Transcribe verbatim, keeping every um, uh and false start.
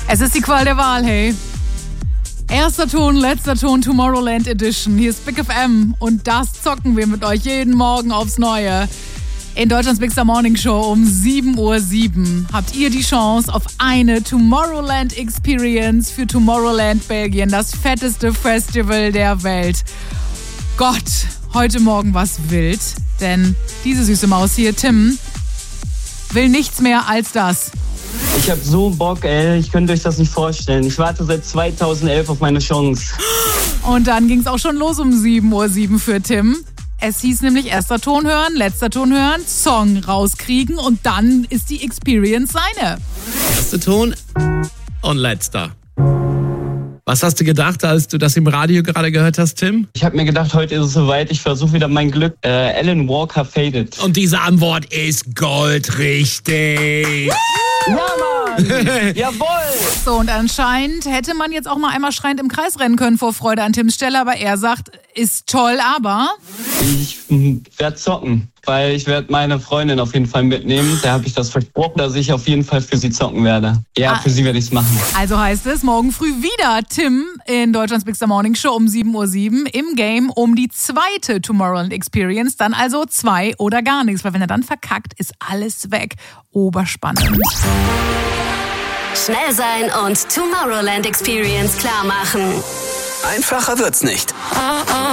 Es ist die Qual der Wahl, hey. Erster Ton, letzter Ton, Tomorrowland Edition. Hier ist Big F M und das zocken wir mit euch jeden Morgen aufs Neue. In Deutschlands Big Star Morning Show um sieben Uhr sieben habt ihr die Chance auf eine Tomorrowland Experience für Tomorrowland Belgien, das fetteste Festival der Welt. Gott, heute Morgen war's wild, denn diese süße Maus hier, Tim, will nichts mehr als das. Ich hab so Bock, ey. Ich könnte euch das nicht vorstellen. Ich warte seit zweitausendelf auf meine Chance. Und dann ging's auch schon los um sieben Uhr sieben für Tim. Es hieß nämlich erster Ton hören, letzter Ton hören, Song rauskriegen und dann ist die Experience seine. Erster Ton und letzter. Was hast du gedacht, als du das im Radio gerade gehört hast, Tim? Ich habe mir gedacht, heute ist es soweit. Ich versuche wieder mein Glück. Äh, Alan Walker, Faded. Und diese Antwort ist goldrichtig. Ja, Mann! Jawohl! So, und anscheinend hätte man jetzt auch mal einmal schreiend im Kreis rennen können vor Freude an Tims Stelle, aber er sagt, ist toll, aber... Ich werde zocken, weil ich werde meine Freundin auf jeden Fall mitnehmen. Da habe ich das versprochen, dass ich auf jeden Fall für sie zocken werde. Ja, ah, für sie werde ich es machen. Also heißt es, morgen früh wieder Tim in Deutschlands Big Star Morning Show um sieben Uhr sieben im Game um die zweite Tomorrowland Experience. Dann also zwei oder gar nichts, weil wenn er dann verkackt, ist alles weg. Oberspannend. Schnell sein und Tomorrowland Experience klar machen. Einfacher wird's nicht.